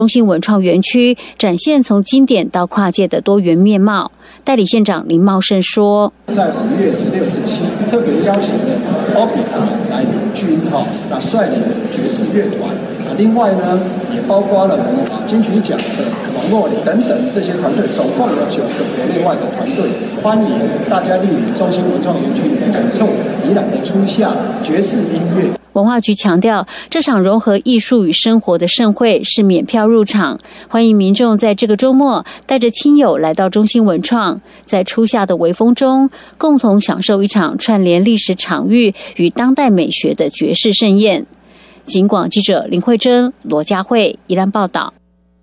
中心文创园区展现从经典到跨界的多元面貌。代理县长林茂盛说， 在5月16、17特别邀请了欧比达来领军那率领爵士乐团，另外呢也包括了我们金曲奖的网络里等等这些团队，总共有9个国内外的团队，欢迎大家莅临中心文创园区感受宜兰的初夏爵士音乐。 文化局强调，这场融合艺术与生活的盛会是免票入场，欢迎民众在这个周末带着亲友来到中心文创，在初夏的微风中，共同享受一场串联历史场域与当代美学的爵士盛宴。警广记者林慧珍、罗佳慧宜兰报道。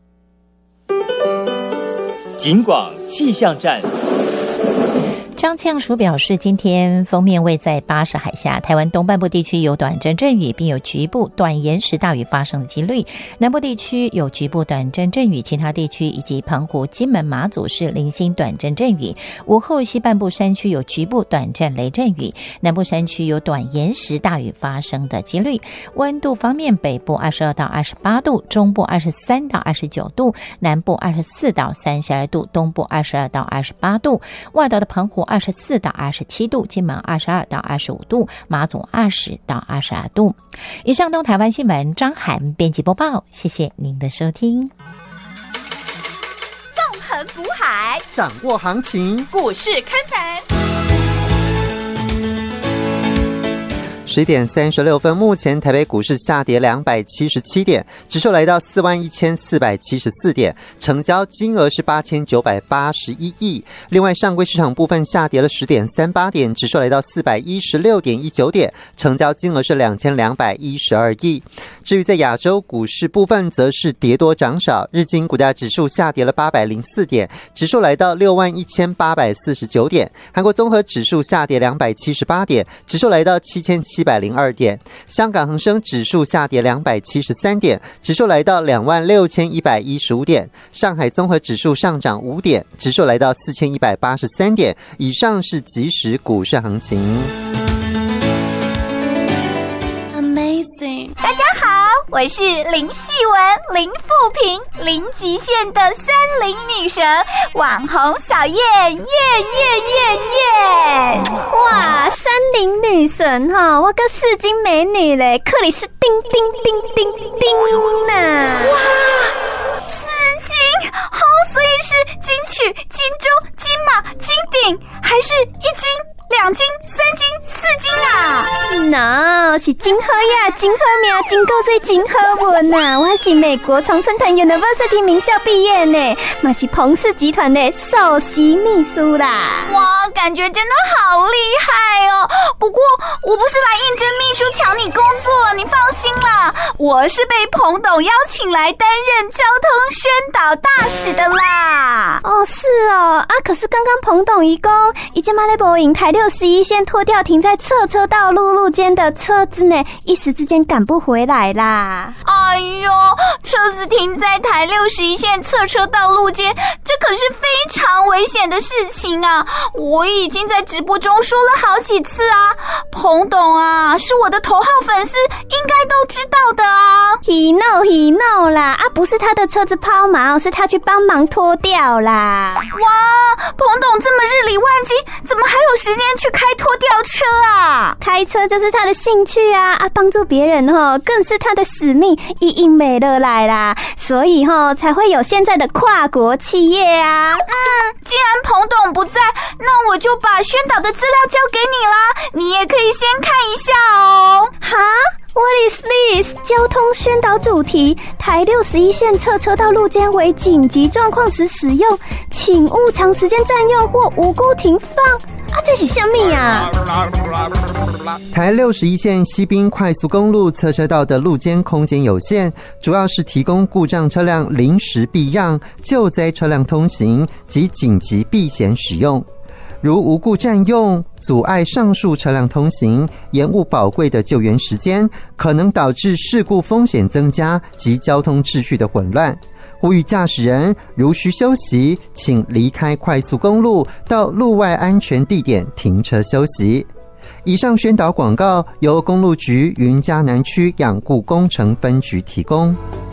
警广气象站。 张呛署表示，今天锋面位在巴士海峡，台湾东半部地区有短暂阵雨，并有局部短延时大雨发生的几率。南部地区有局部短暂阵雨，其他地区以及澎湖、金门、马祖是零星短暂阵雨。午后西半部山区有局部短暂雷阵雨，南部山区有短延时大雨发生的几率。温度方面，北部22到28度，中部23到29度，南部24到32度，东部22到28度。外岛的澎湖24到27度，金门22到25度，马祖20到22度。以上东台湾新闻，张涵编辑播报，谢谢您的收听。 纵横股海， 掌握行情， 股市看盘。 10点36分，目前台北股市下跌277点，指数来到41474点，成交金额是8981亿。另外，上柜市场部分下跌了10.38点，指数来到416.19点，成交金额是2212亿。至于在亚洲股市部分，则是跌多涨少，日经股价指数下跌了804点，指数来到61849点。韩国综合指数下跌278点，指数来到7702点，香港恒生指数下跌273点，指数来到26115点，上海综合指数上涨5点，指数来到4183点。以上是即时股市行情。 大家好，我是林细文、林富平、林极限的30女神，网红小燕，耶！哇，30女神哈，我个4金美女嘞，克里斯叮叮叮叮叮呐！哇，4金，好，所以是金曲、金钟、金马、金鼎，还是1金、2金、3金、4金啊？那是金好呀，金好命，金够最金好文呐！我是美国常春藤 University 名校毕业呢，嘛是彭氏集团的首席秘书啦。哇，感觉真的好厉害哦！不过我不是来应征秘书抢你工作，你放心啦，我是被彭董邀请来担任交通宣导大使的啦。哦，是哦，啊，可是刚刚彭董一公已经在博营台61线拖掉停在侧车道路间的车子呢，一时之间赶不回来啦。哎呦，车子停在台61线侧车道路间，这可是非常危险的事情啊！我已经在直播中说了好几次啊，彭董啊是我的头号粉丝，应该都知道的啊。He know 啦，啊不是他的车子抛锚，是他去帮忙拖掉啦。哇，彭董这么日理万机，怎么还有时间去开拖吊车啊？开车就是他的兴趣啊，帮助别人更是他的使命，一应美乐来啦，所以才会有现在的跨国企业啊。既然彭董不在，那我就把宣导的资料交给你啦，你也可以先看一下哦。哈？What is this？ 交通宣导主题：台61线侧车道路间为紧急状况时使用，请勿长时间占用或无故停放。这是什么啊？ 台61线西滨快速公路侧车道的路间空间有限，主要是提供故障车辆临时避让、救灾车辆通行及紧急避险使用。如无故占用，阻碍上述车辆通行，延误宝贵的救援时间，可能导致事故风险增加及交通秩序的混乱。呼吁驾驶人如需休息，请离开快速公路，到路外安全地点停车休息。以上宣导广告由公路局云嘉南区养护工程分局提供。